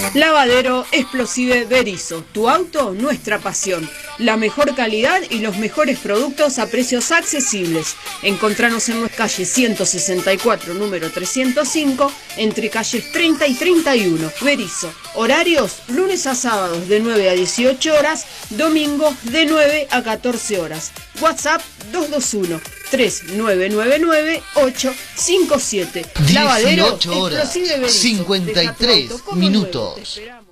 Lavadero Explosive Berisso, tu auto, nuestra pasión. La mejor calidad y los mejores productos a precios accesibles. Encontranos en nuestra calle 164, número 305, entre calles 30 y 31. Berisso. Horarios, lunes a sábados de 9 a 18 horas, domingos de 9 a 14 horas. WhatsApp 221-3999-857. Lavadero 18 horas, 53 minutos.